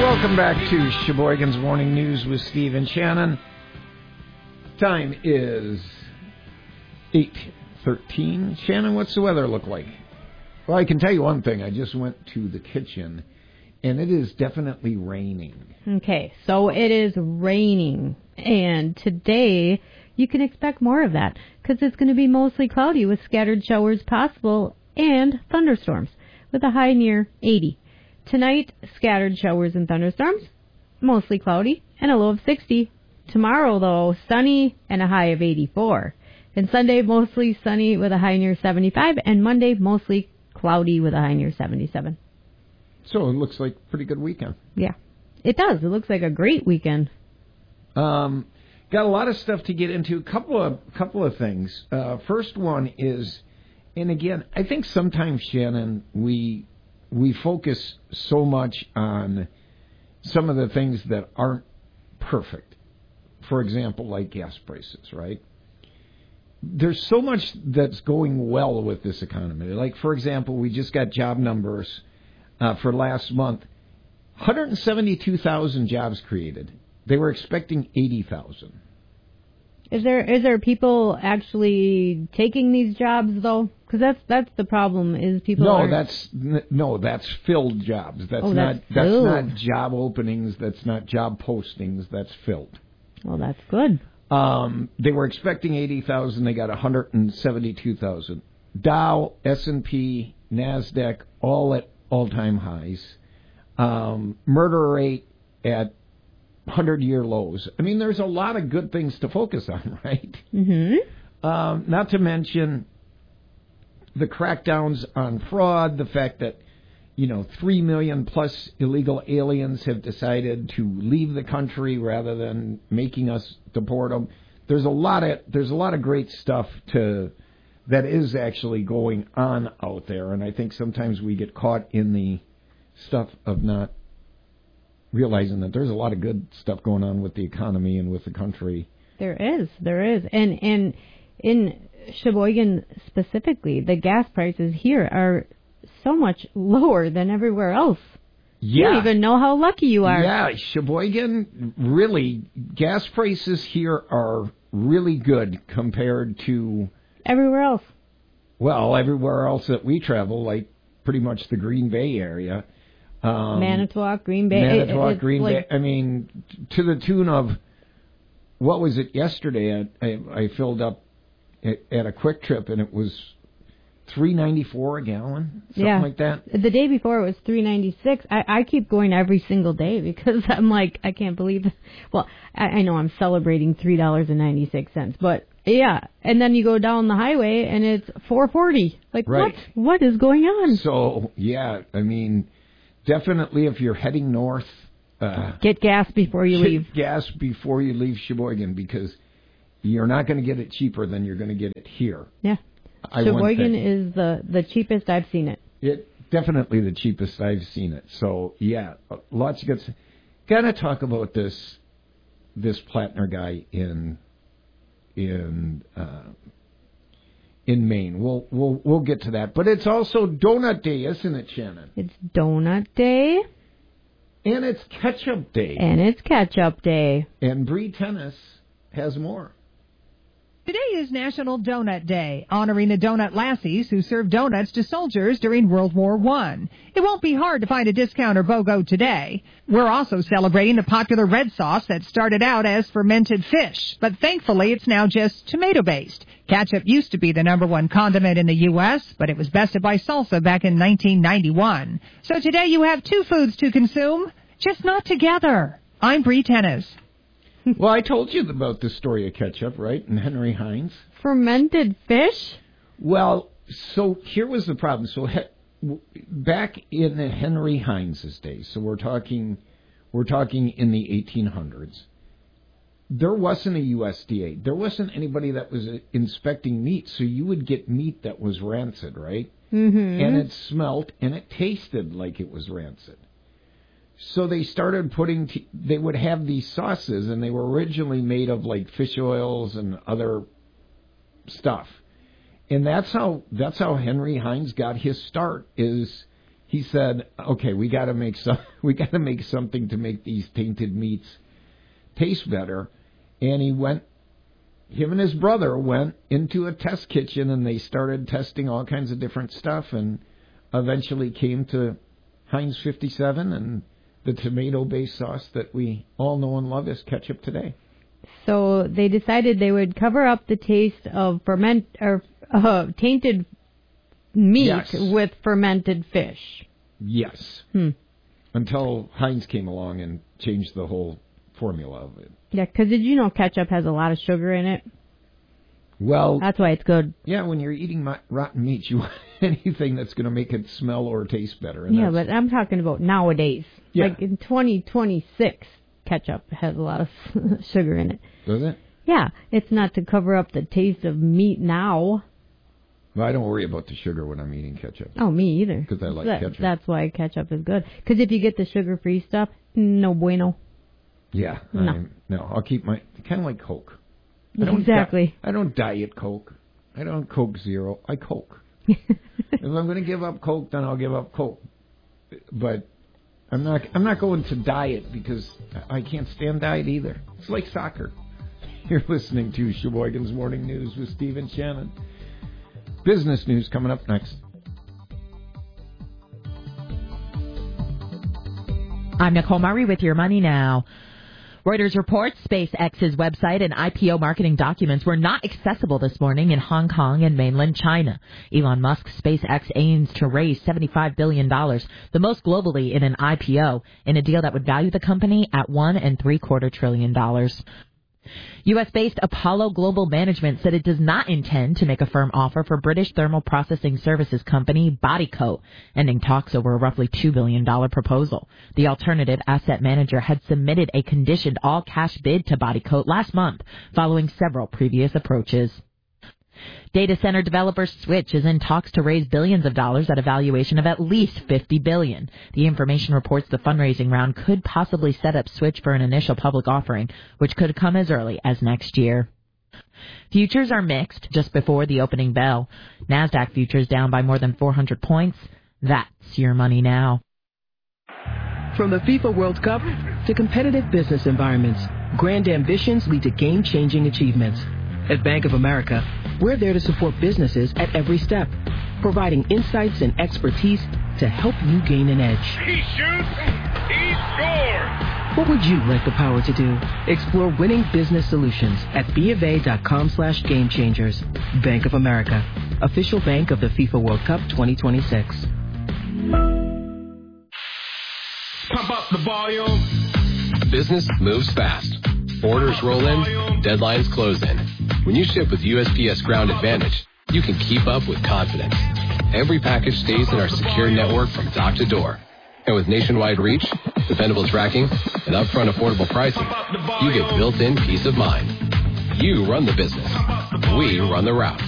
Welcome back to Sheboygan's Morning News with Steve and Shannon. Time is 8:13. Shannon, what's the weather look like? Well, I can tell you one thing. I just went to the kitchen, and it is definitely raining. Okay, so it is raining, and today you can expect more of that because it's going to be mostly cloudy with scattered showers possible and thunderstorms with a high near 80. Tonight, scattered showers and thunderstorms, mostly cloudy, and a low of 60. Tomorrow, though, sunny and a high of 84. And Sunday, mostly sunny with a high near 75, and Monday, mostly cloudy with a high near 77. So it looks like a pretty good weekend. Yeah, it does. It looks like a great weekend. Got a lot of stuff to get into. Couple of things. First one is, and again, I think sometimes, Shannon, we focus so much on some of the things that aren't perfect. For example, like gas prices, right? There's so much that's going well with this economy. Like, for example, we just got job numbers for last month. 172,000 jobs created. They were expecting 80,000. Is there people actually taking these jobs though? Because that's the problem. Is people that's filled jobs. That's not job openings. That's not job postings. That's filled. Well, that's good. They were expecting 80,000. They got 172,000. Dow, S&P, NASDAQ, all at all-time highs. Murder rate at 100-year lows. I mean, there's a lot of good things to focus on, right? Mm-hmm. Not to mention the crackdowns on fraud, the fact that 3 million plus illegal aliens have decided to leave the country rather than making us deport them. There's a lot of great stuff that is actually going on out there, and I think sometimes we get caught in the stuff of not realizing that there's a lot of good stuff going on with the economy and with the country. There is. And in Sheboygan specifically, the gas prices here are so much lower than everywhere else. Yeah. You don't even know how lucky you are. Yeah, Sheboygan, really, gas prices here are really good compared to everywhere else. Well, everywhere else that we travel, like pretty much the Green Bay area. Manitowoc, Green Bay. Green Bay. I mean, to the tune of, what was it yesterday? I filled up at a Quick Trip, and it was $3.94 a gallon, something like that. The day before it was $3.96. I keep going every single day because I'm like, I can't believe it. Well, I know I'm celebrating $3.96, but yeah. And then you go down the highway and it's $4.40. Like, right. What is going on? So, yeah, I mean, definitely if you're heading north, get gas before you leave. Get gas before you leave Sheboygan, because you're not going to get it cheaper than you're going to get it here. Yeah. Sheboygan is the cheapest I've seen it. Definitely the cheapest I've seen it. So, yeah, lots of good. Got to talk about this Plattner guy in Maine. We'll get to that. But it's also Donut Day, isn't it, Shannon? It's Donut Day. And it's Ketchup Day. And Bree Tennis has more. Today is National Donut Day, honoring the donut lassies who served donuts to soldiers during World War I. It won't be hard to find a discount or BOGO today. We're also celebrating the popular red sauce that started out as fermented fish, but thankfully it's now just tomato-based. Ketchup used to be the #1 condiment in the U.S., but it was bested by salsa back in 1991. So today you have two foods to consume, just not together. I'm Bree Tennis. Well, I told you about the story of ketchup, right? And Henry Heinz. Fermented fish? Well, so here was the problem. So back in the Henry Heinz's days, so we're talking in the 1800s, there wasn't a USDA. There wasn't anybody that was inspecting meat, so you would get meat that was rancid, right? Mm-hmm. And it smelt and it tasted like it was rancid. So they started they would have these sauces, and they were originally made of like fish oils and other stuff. And that's how Henry Heinz got his start, is he said, "Okay, we got to make something to make these tainted meats taste better." And him and his brother went into a test kitchen and they started testing all kinds of different stuff, and eventually came to Heinz 57 and the tomato-based sauce that we all know and love as ketchup today. So they decided they would cover up the taste of tainted meat with fermented fish. Yes. Until Heinz came along and changed the whole formula of it. Yeah, because did you know ketchup has a lot of sugar in it? Well, that's why it's good. Yeah, when you're eating rotten meat, you want anything that's going to make it smell or taste better. And yeah, but I'm talking about nowadays. Yeah. Like in 2026, ketchup has a lot of sugar in it. Does it? Yeah, it's not to cover up the taste of meat now. Well, I don't worry about the sugar when I'm eating ketchup. Oh, me either. Because I like ketchup. That's why ketchup is good. Because if you get the sugar-free stuff, no bueno. Yeah. No. I'll keep kind of like Coke. Exactly. I don't diet Coke. I don't Coke Zero. I Coke. If I'm going to give up Coke, then I'll give up Coke. But I'm not going to diet because I can't stand diet either. It's like soccer. You're listening to Sheboygan's Morning News with Steve and Shannon. Business news coming up next. I'm Nicole Murray with Your Money Now. Reuters reports SpaceX's website and IPO marketing documents were not accessible this morning in Hong Kong and mainland China. Elon Musk's SpaceX aims to raise $75 billion, the most globally in an IPO, in a deal that would value the company at $1.75 trillion. U.S.-based Apollo Global Management said it does not intend to make a firm offer for British thermal processing services company Bodycote, ending talks over a roughly $2 billion proposal. The alternative asset manager had submitted a conditioned all-cash bid to Bodycote last month, following several previous approaches. Data center developer Switch is in talks to raise billions of dollars at a valuation of at least $50 billion. The information reports the fundraising round could possibly set up Switch for an initial public offering, which could come as early as next year. Futures are mixed just before the opening bell. NASDAQ futures down by more than 400 points. That's Your Money Now. From the FIFA World Cup to competitive business environments, grand ambitions lead to game-changing achievements. At Bank of America, we're there to support businesses at every step, providing insights and expertise to help you gain an edge. He shoots, he scores! What would you like the power to do? Explore winning business solutions at BofA.com/gamechangers. Bank of America, official bank of the FIFA World Cup 2026. Pump up the volume. Business moves fast. Orders roll in, deadlines close in. When you ship with USPS Ground Advantage, you can keep up with confidence. Every package stays in our secure network from dock to door. And with nationwide reach, dependable tracking, and upfront affordable pricing, you get built-in peace of mind. You run the business. We run the route.